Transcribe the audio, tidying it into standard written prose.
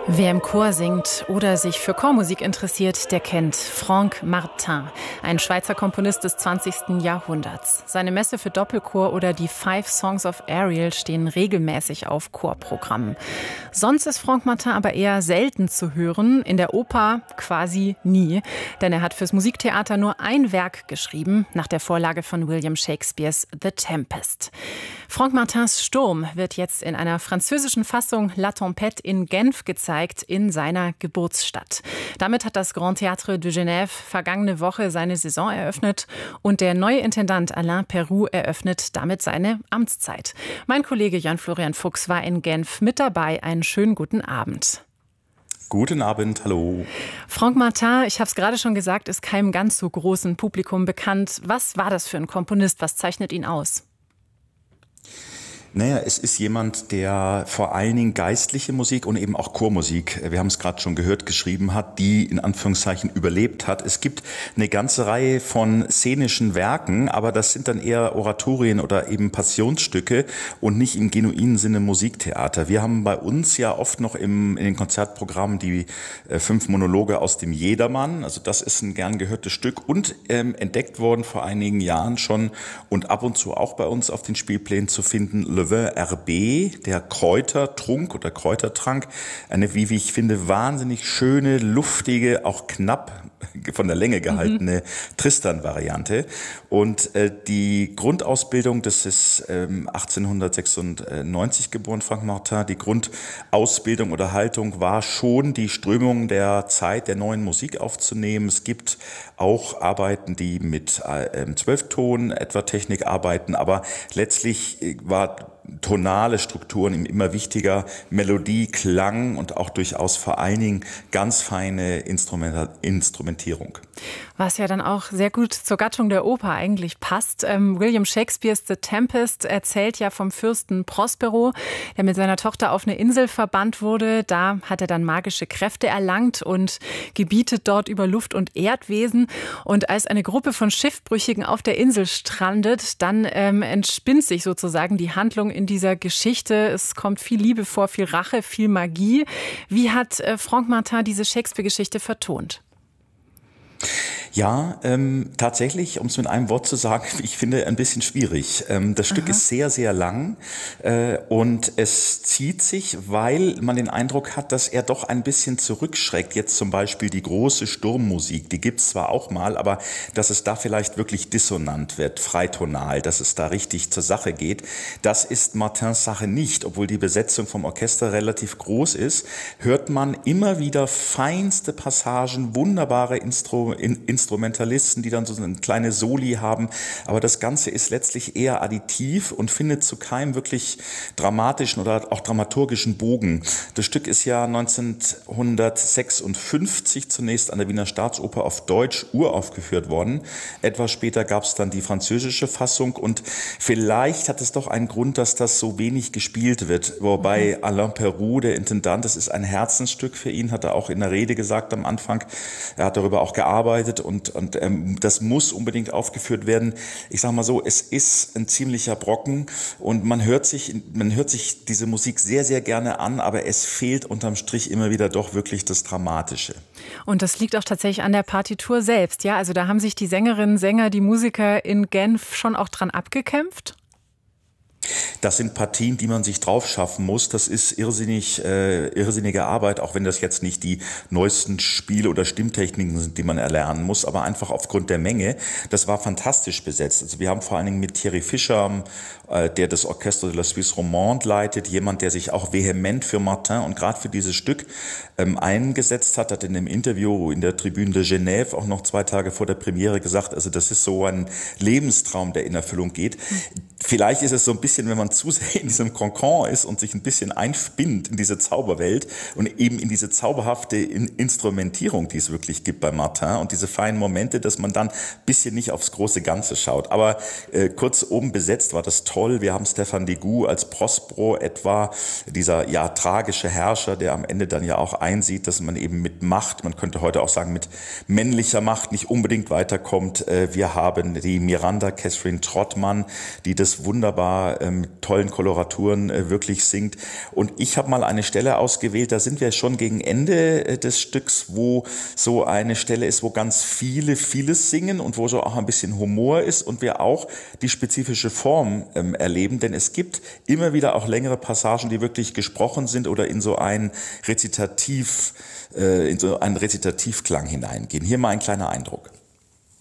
Wer im Chor singt oder sich für Chormusik interessiert, der kennt Franck Martin, ein Schweizer Komponist des 20. Jahrhunderts. Seine Messe für Doppelchor oder die Five Songs of Ariel stehen regelmäßig auf Chorprogrammen. Sonst ist Franck Martin aber eher selten zu hören, in der Oper quasi nie, denn er hat fürs Musiktheater nur ein Werk geschrieben, nach der Vorlage von William Shakespeares The Tempest. Franck Martins Sturm wird jetzt in einer französischen Fassung La Tempête in Genf gezeigt, in seiner Geburtsstadt. Damit hat das Grand Théâtre de Genève vergangene Woche seine Saison eröffnet und der neue Intendant Alain Peroux eröffnet damit seine Amtszeit. Mein Kollege Jan-Florian Fuchs war in Genf mit dabei. Einen schönen guten Abend. Guten Abend, hallo. Franck Martin, ich habe es gerade schon gesagt, ist keinem ganz so großen Publikum bekannt. Was war das für ein Komponist? Was zeichnet ihn aus? Naja, es ist jemand, der vor allen Dingen geistliche Musik und eben auch Chormusik, wir haben es gerade schon gehört, geschrieben hat, die in Anführungszeichen überlebt hat. Es gibt eine ganze Reihe von szenischen Werken, aber das sind dann eher Oratorien oder eben Passionsstücke und nicht im genuinen Sinne Musiktheater. Wir haben bei uns ja oft noch in den Konzertprogrammen die 5 Monologe aus dem Jedermann. Also das ist ein gern gehörtes Stück und entdeckt worden vor einigen Jahren schon und ab und zu auch bei uns auf den Spielplänen zu finden, Le Vin RB, der Kräutertrunk oder Kräutertrank, eine, wie ich finde, wahnsinnig schöne, luftige, auch knapp von der Länge gehaltene Tristan-Variante. Und die Grundausbildung, das ist 1896 geboren, Franck Martin, die Grundausbildung oder Haltung war schon die Strömung der Zeit der neuen Musik aufzunehmen. Es gibt auch Arbeiten, die mit 12-Ton etwa Technik arbeiten, aber letztlich war tonale Strukturen ihm immer wichtiger, Melodie, Klang und auch durchaus vor allen Dingen ganz feine Instrumentierung. Was ja dann auch sehr gut zur Gattung der Oper eigentlich passt. William Shakespeares The Tempest erzählt ja vom Fürsten Prospero, der mit seiner Tochter auf eine Insel verbannt wurde. Da hat er dann magische Kräfte erlangt und gebietet dort über Luft- und Erdwesen. Und als eine Gruppe von Schiffbrüchigen auf der Insel strandet, dann entspinnt sich sozusagen die Handlung in dieser Geschichte. Es kommt viel Liebe vor, viel Rache, viel Magie. Wie hat Franck Martin diese Shakespeare-Geschichte vertont? Ja, tatsächlich, um es mit einem Wort zu sagen, ich finde ein bisschen schwierig. Das Stück ist sehr, sehr lang und es zieht sich, weil man den Eindruck hat, dass er doch ein bisschen zurückschreckt. Jetzt zum Beispiel die große Sturmmusik, die gibt's zwar auch mal, aber dass es da vielleicht wirklich dissonant wird, freitonal, dass es da richtig zur Sache geht, das ist Martins Sache nicht. Obwohl die Besetzung vom Orchester relativ groß ist, hört man immer wieder feinste Passagen, wunderbare Instrumentalisten, die dann so eine kleine Soli haben. Aber das Ganze ist letztlich eher additiv und findet zu keinem wirklich dramatischen oder auch dramaturgischen Bogen. Das Stück ist ja 1956 zunächst an der Wiener Staatsoper auf Deutsch uraufgeführt worden. Etwas später gab es dann die französische Fassung und vielleicht hat es doch einen Grund, dass das so wenig gespielt wird. Wobei Alain Peroux, der Intendant, das ist ein Herzensstück für ihn, hat er auch in der Rede gesagt am Anfang. Er hat darüber auch gearbeitet und das muss unbedingt aufgeführt werden. Ich sage mal so, es ist ein ziemlicher Brocken und man hört sich diese Musik sehr, sehr gerne an, aber es fehlt unterm Strich immer wieder doch wirklich das Dramatische. Und das liegt auch tatsächlich an der Partitur selbst, ja? Also da haben sich die Sängerinnen, Sänger, die Musiker in Genf schon auch dran abgekämpft? Das sind Partien, die man sich drauf schaffen muss. Das ist irrsinnige Arbeit, auch wenn das jetzt nicht die neuesten Spiel- oder Stimmtechniken sind, die man erlernen muss, aber einfach aufgrund der Menge. Das war fantastisch besetzt. Also wir haben vor allen Dingen mit Thierry Fischer, der das Orchestre de la Suisse Romande leitet, jemand, der sich auch vehement für Martin und gerade für dieses Stück eingesetzt hat in dem Interview in der Tribune de Genève auch noch 2 Tage vor der Premiere gesagt, also das ist so ein Lebenstraum, der in Erfüllung geht. Vielleicht ist es so ein bisschen, wenn man zu sehr in diesem Concon ist und sich ein bisschen einspinnt in diese Zauberwelt und eben in diese zauberhafte Instrumentierung, die es wirklich gibt bei Martin und diese feinen Momente, dass man dann ein bisschen nicht aufs große Ganze schaut. Aber kurz oben besetzt war das toll. Wir haben Stéphane Degout als Prospero etwa, dieser tragische Herrscher, der am Ende dann ja auch einsieht, dass man eben mit Macht, man könnte heute auch sagen mit männlicher Macht nicht unbedingt weiterkommt. Wir haben die Miranda Catherine Trottmann, die das wunderbar mit tollen Koloraturen wirklich singt. Und ich habe mal eine Stelle ausgewählt, da sind wir schon gegen Ende des Stücks, wo so eine Stelle ist, wo ganz vieles singen und wo so auch ein bisschen Humor ist und wir auch die spezifische Form erleben, denn es gibt immer wieder auch längere Passagen, die wirklich gesprochen sind oder in so einen Rezitativklang hineingehen. Hier mal ein kleiner Eindruck.